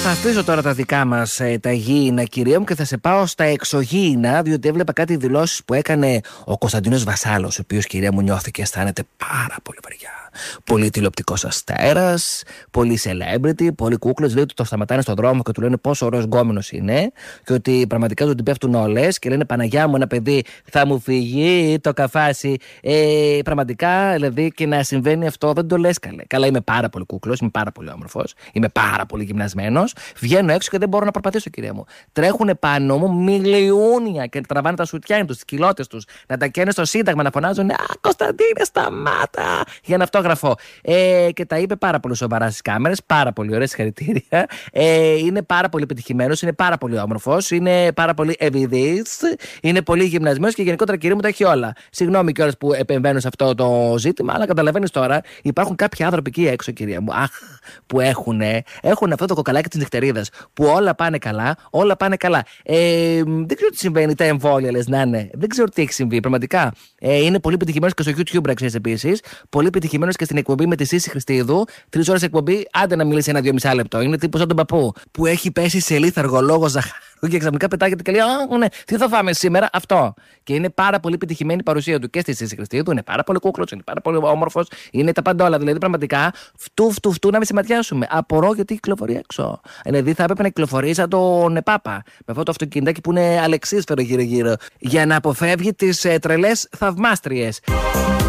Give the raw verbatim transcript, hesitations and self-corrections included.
Θα αφήσω τώρα τα δικά μας ε, τα γήινα, κυρία μου, και θα σε πάω στα εξωγήινα, διότι έβλεπα κάτι δηλώσεις που έκανε ο Κωνσταντίνος Βασάλος, ο οποίος, κυρία μου, νιώθηκε, αισθάνεται πάρα πολύ βαριά. Πολύ τηλεοπτικός αστέρας, πολύ celebrity, πολύ κούκλος. Λέει ότι το σταματάνε στον δρόμο και του λένε πόσο ωραίος γκόμενος είναι, και ότι πραγματικά του την πέφτουν όλες και λένε Παναγιά μου, ένα παιδί θα μου φυγεί το καφάσι. Ε, πραγματικά, δηλαδή, και να συμβαίνει αυτό δεν το λες καλέ. Καλά, είμαι πάρα πολύ κούκλος, είμαι πάρα πολύ όμορφος, είμαι πάρα πολύ γυμνασμένος. Βγαίνω έξω και δεν μπορώ να περπατήσω, κυρία μου. Τρέχουν πάνω μου μιλιούνια και τραβάνε τα σουτιάνια τους, τις κοιλώτες τους, να τα καίνε στο Σύνταγμα, να φωνάζουν Α, Κωνσταντίνε, σταμάτα! Για να αυτό γραφώ. Ε, και τα είπε πάρα πολύ σοβαρά στις κάμερες, πάρα πολύ ωραία, συγχαρητήρια. Ε, είναι πάρα πολύ επιτυχημένος, είναι πάρα πολύ όμορφος, είναι πάρα πολύ ευηδής, είναι πολύ γυμνασμένος και γενικότερα, κυρία μου, τα έχει όλα. Συγγνώμη κιόλας που επεμβαίνω σε αυτό το ζήτημα, αλλά καταλαβαίνεις τώρα, υπάρχουν κάποιοι άνθρωποι εκεί έξω, κυρία μου, αχ, που έχουν, έχουν αυτό το κοκαλάκι της νυχτερίδας, που όλα πάνε καλά, όλα πάνε καλά. Ε, δεν ξέρω τι συμβαίνει, τα εμβόλια λες να είναι. Δεν ξέρω τι έχει συμβεί, πραγματικά. Ε, είναι πολύ επιτυχημένος και στο YouTube, ξέρεις επίσης. Πολύ επιτυχημένος και στην εκπομπή με τη Σύση Χριστίδου. Τρεις ώρες εκπομπή, άντε να μιλήσει ένα-δύο μισά λεπτό. Είναι τύπος σαν τον παππού που έχει πέσει σε λίθαργο λόγω ζαχάρου και ξαφνικά πετάγεται και λέει Α, ναι, τι θα φάμε σήμερα, αυτό. Και είναι πάρα πολύ επιτυχημένη η παρουσία του και στη Σύση Χριστίδου. Είναι πάρα πολύ κούκλος, είναι πάρα πολύ όμορφος, είναι τα πάντα όλα. Δηλαδή, πραγματικά, φτού, φτού, φτού να μην συμματιάσουμε. Απορώ γιατί κυκλοφορεί έξω. Δηλαδή, θα έπρεπε να κυκλοφορεί σαν τον Πάπα. Με αυτό το αυτοκινητάκι που είναι αλεξίσφαιρο γύρω-γύρω. Για να αποφεύγει τις ε, τρελές θαυμάστριες.